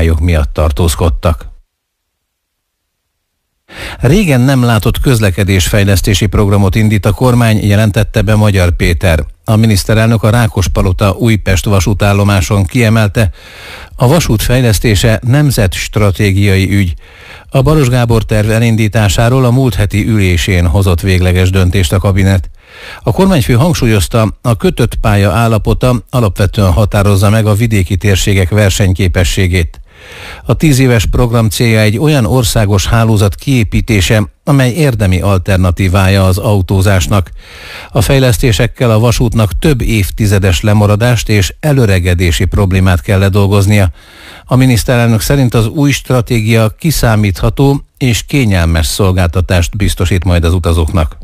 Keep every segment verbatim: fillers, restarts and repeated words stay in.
akadályok miatt tartózkodtak. Régen nem látott közlekedésfejlesztési programot indít a kormány, jelentette be Magyar Péter. A miniszterelnök a Rákospalota Újpest vasútállomáson kiemelte, a vasút fejlesztése nemzetstratégiai ügy. A Baros Gábor terv elindításáról a múlt heti ülésén hozott végleges döntést a kabinet. A kormányfő hangsúlyozta, a kötött pálya állapota alapvetően határozza meg a vidéki térségek versenyképességét. A tíz éves program célja egy olyan országos hálózat kiépítése, amely érdemi alternatívája az autózásnak. A fejlesztésekkel a vasútnak több évtizedes lemaradást és előregedési problémát kell ledolgoznia. A miniszterelnök szerint az új stratégia kiszámítható és kényelmes szolgáltatást biztosít majd az utazóknak.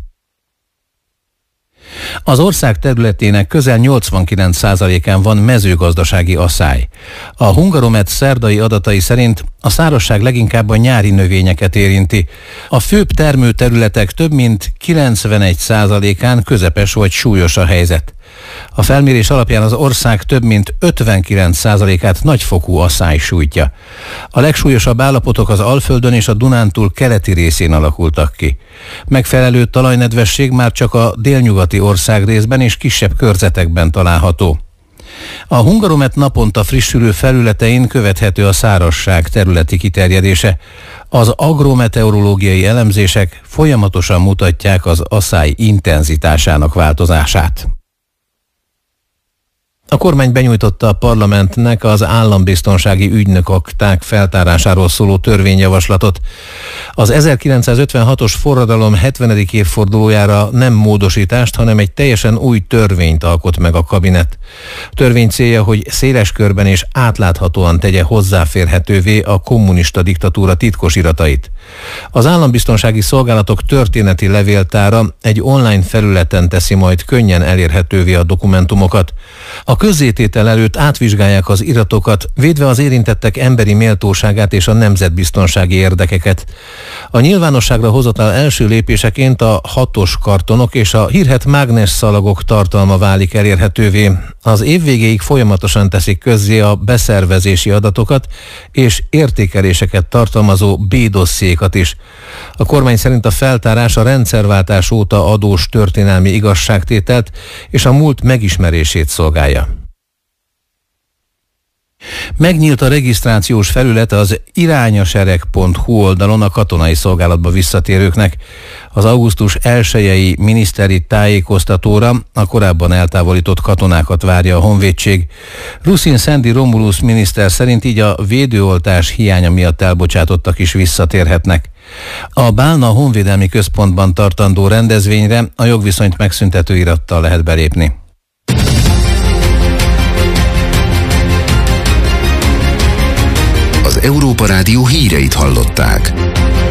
Az ország területének közel nyolcvankilenc százalékán van mezőgazdasági aszály. A Hungaromet szerdai adatai szerint a szárazság leginkább a nyári növényeket érinti. A főbb termőterületek több mint kilencvenegy százalékán közepes vagy súlyos a helyzet. A felmérés alapján az ország több mint ötvenkilenc százalékát nagyfokú aszály sújtja. A legsúlyosabb állapotok az Alföldön és a Dunántúl keleti részén alakultak ki. Megfelelő talajnedvesség már csak a délnyugati országrészben és kisebb körzetekben található. A Hungaromet naponta frissülő felületein követhető a szárazság területi kiterjedése. Az agrometeorológiai elemzések folyamatosan mutatják az aszály intenzitásának változását. A kormány benyújtotta a parlamentnek az állambiztonsági ügynök akták feltárásáról szóló törvényjavaslatot. Az ezerkilencszázötvenhatos forradalom hetvenedik évfordulójára nem módosítást, hanem egy teljesen új törvényt alkot meg a kabinet. A törvény célja, hogy széles körben és átláthatóan tegye hozzáférhetővé a kommunista diktatúra titkos iratait. Az állambiztonsági szolgálatok történeti levéltára egy online felületen teszi majd könnyen elérhetővé a dokumentumokat. A közzététel előtt átvizsgálják az iratokat, védve az érintettek emberi méltóságát és a nemzetbiztonsági érdekeket. A nyilvánosságra hozatal első lépéseként a hatos kartonok és a hírhedt mágnesszalagok tartalma válik elérhetővé. Az év végéig folyamatosan teszik közzé a beszervezési adatokat és értékeléseket tartalmazó B-dossziékat is. A kormány szerint a feltárás a rendszerváltás óta adós történelmi igazságtételt és a múlt megismerését szolgálja. Megnyílt a regisztrációs felület az irányasereg pont hu oldalon a katonai szolgálatba visszatérőknek. Az augusztus elsejei miniszteri tájékoztatóra a korábban eltávolított katonákat várja a honvédség. Ruszin Szendi Romulus miniszter szerint így a védőoltás hiánya miatt elbocsátottak is visszatérhetnek. A Bálna Honvédelmi Központban tartandó rendezvényre a jogviszonyt megszüntető irattal lehet belépni. Az Európa Rádió híreit hallották.